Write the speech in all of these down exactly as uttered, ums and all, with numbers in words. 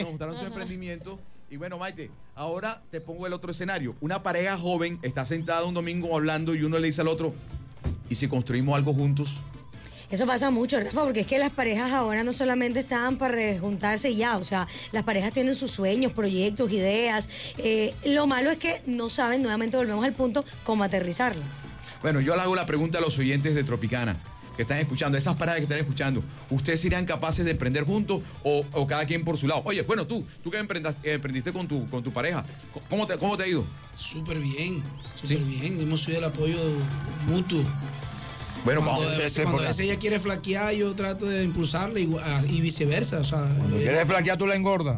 nos gustaron sus emprendimientos. Y bueno, Maite, ahora te pongo el otro escenario. Una pareja joven está sentada un domingo hablando y uno le dice al otro, ¿y si construimos algo juntos? Eso pasa mucho, Rafa, porque es que las parejas ahora no solamente están para juntarse y ya, o sea, las parejas tienen sus sueños, proyectos, ideas. Eh, lo malo es que no saben, nuevamente volvemos al punto, cómo aterrizarlas. Bueno, yo le hago la pregunta a los oyentes de Tropicana que están escuchando, esas parejas que están escuchando, ¿ustedes serían capaces de emprender juntos o, o cada quien por su lado? Oye, bueno, tú, tú que emprendiste con tu, con tu pareja, ¿cómo te, cómo te ha ido? Súper bien, súper ¿Sí? bien, hemos sido el apoyo mutuo. Bueno, cuando, vamos, de, este, cuando a porque... veces ella quiere flaquear, yo trato de impulsarla y, y viceversa. O sea, cuando eh, quieres flaquear, tú la engordas.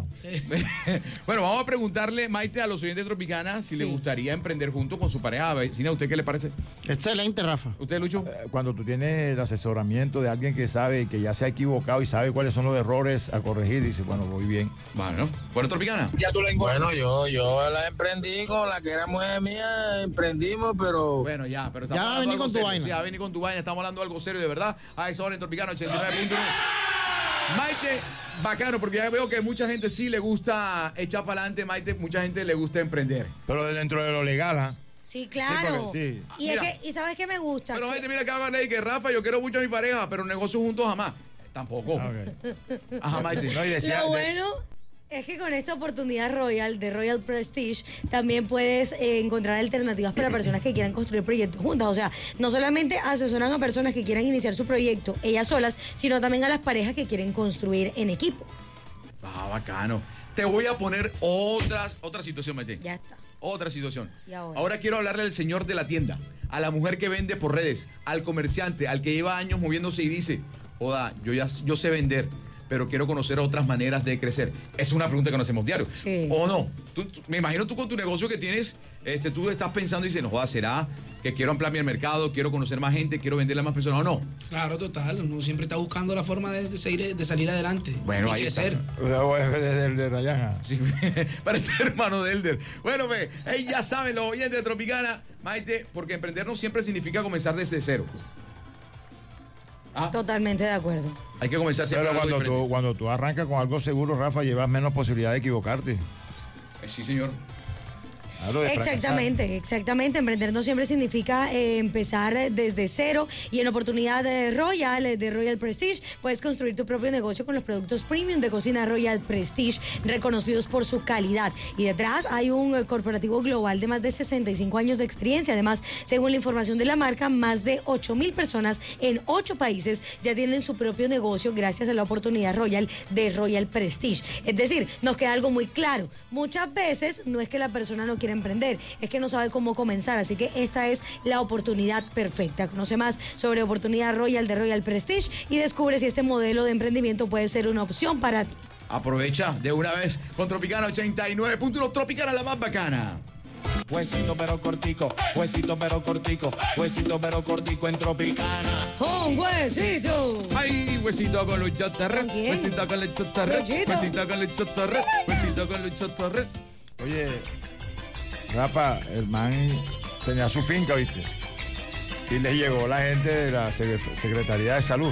Bueno, vamos a preguntarle, Maite, a los oyentes de Tropicana si sí. le gustaría emprender junto con su pareja. Vecina, ¿a usted qué le parece? Excelente, Rafa. ¿Usted, Lucho? Eh, cuando tú tienes el asesoramiento de alguien que sabe, que ya se ha equivocado y sabe cuáles son los errores a corregir, dice, bueno, voy bien. Bueno, bueno, Tropicana. Ya tú la engordas. Bueno, yo, yo la emprendí con la que era mujer mía, emprendimos, pero... Bueno, ya, pero estamos ya va a venir con tu serio. vaina. Sí, va a venir con tu vaina, estamos hablando de algo serio, de verdad. A esa hora en Tropicana ochenta y nueve punto uno. Maite, bacano, porque ya veo que mucha gente sí le gusta echar para adelante, Maite, mucha gente le gusta emprender. Pero dentro de lo legal, ¿ah? Sí, claro. Sí, sí. Y, es que, y sabes qué me gusta. Pero que... Maite, mira que hagan ahí que Rafa, yo quiero mucho a mi pareja, pero negocio juntos jamás. Tampoco. Okay. Ajá, Maite. No, y decía, Lo bueno es que con esta oportunidad Royal, de Royal Prestige, también puedes eh, encontrar alternativas para personas que quieran construir proyectos juntas. O sea, no solamente asesoran a personas que quieran iniciar su proyecto ellas solas, sino también a las parejas que quieren construir en equipo. Ah, bacano. Te voy a poner otras, otra situación, Maite. Ya está. Otra situación. ¿Y ahora? Ahora quiero hablarle al señor de la tienda, a la mujer que vende por redes, al comerciante, al que lleva años moviéndose y dice, Oda, yo ya yo sé vender, pero quiero conocer otras maneras de crecer. Es una pregunta que nos hacemos diario. Sí. ¿O no? Tú, tú, me imagino tú con tu negocio que tienes, este, tú estás pensando y dices, no joda, ¿será que quiero ampliar mi mercado, quiero conocer más gente, quiero venderle a más personas o no? Claro, total. Uno siempre está buscando la forma de, de, seguir, de salir adelante. Bueno, y ahí crecer. está. Desde el de Rayana. Sí, parece hermano de Elder. Bueno, pues, hey, ya saben los oyentes de Tropicana, Maite, porque emprender no siempre significa comenzar desde cero. ¿Ah? Totalmente de acuerdo. Hay que comenzar siempre. Pero cuando tú, cuando tú arrancas con algo seguro, Rafa, llevas menos posibilidad de equivocarte. Eh, sí, señor. Claro, de exactamente, fracasar. exactamente. Emprender no siempre significa eh, empezar desde cero, y en oportunidad de Royal, de Royal Prestige, puedes construir tu propio negocio con los productos premium de cocina Royal Prestige, reconocidos por su calidad. Y detrás hay un corporativo global de más de sesenta y cinco años de experiencia. Además, según la información de la marca, más de ocho mil personas en ocho países ya tienen su propio negocio gracias a la oportunidad Royal de Royal Prestige. Es decir, nos queda algo muy claro. Muchas veces no es que la persona no quiera emprender, es que no sabe cómo comenzar, así que esta es la oportunidad perfecta. Conoce más sobre oportunidad Royal de Royal Prestige y descubre si este modelo de emprendimiento puede ser una opción para ti. Aprovecha de una vez con Tropicana ochenta y nueve punto uno, Tropicana la más bacana. Huesito pero cortico, huesito pero cortico, huesito pero cortico en Tropicana. ¡Un huesito! ¡Ay, huesito con Lucho Torres! ¿Con quién? ¡Huesito con Lucho Torres! Luchito. ¡Huesito con Lucho Torres! ¡Huesito con Lucho Torres! Oye, Rafa, el man tenía su finca, ¿viste? Y le llegó la gente de la Secretaría de Salud.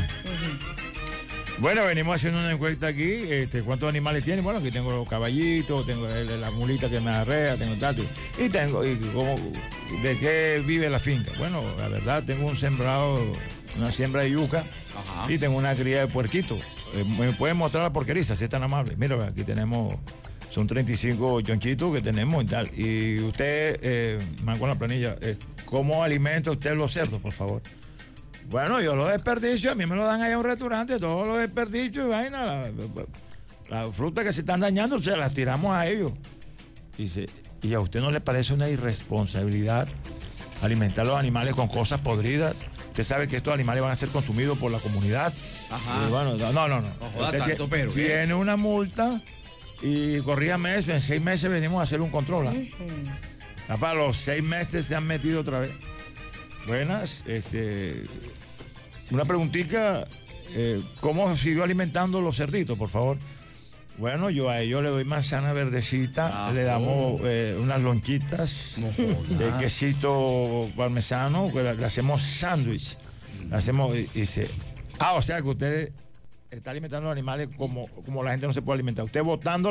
Uh-huh. Bueno, venimos haciendo una encuesta aquí. Este, ¿Cuántos animales tiene? Bueno, aquí tengo los caballitos, tengo el, la mulita que me arrea, tengo tanto. Y tengo, y como, ¿de qué vive la finca? Bueno, la verdad, tengo un sembrado, una siembra de yuca. Ajá. Y tengo una cría de puerquitos. Eh, ¿Me pueden mostrar la porqueriza, si es tan amable? Mira, aquí tenemos... Son treinta y cinco chonchitos que tenemos y tal. Y usted, eh, man con la planilla, eh, ¿cómo alimenta usted los cerdos, por favor? Bueno, yo los desperdicio, a mí me lo dan allá a un restaurante, todos los desperdicios y vaina, la, la, la fruta que se están dañando, se las tiramos a ellos. Dice, ¿y a usted no le parece una irresponsabilidad alimentar a los animales con cosas podridas? Usted sabe que estos animales van a ser consumidos por la comunidad. Ajá. Y bueno, no, no, no. no. No joda tanto, pero. Tiene una multa. Y corría meses, en seis meses venimos a hacer un control. ¿eh? Uh-huh. Para los seis meses se han metido otra vez. Buenas, este, una preguntita, eh, ¿cómo siguió alimentando los cerditos, por favor? Bueno, yo a ellos le doy manzana verdecita, ah, le damos oh. eh, unas lonchitas no, de quesito parmesano, le, le hacemos sándwich, mm. le hacemos, y, y se, ah, o sea que ustedes está alimentando a los animales como, como la gente no se puede alimentar. Usted botando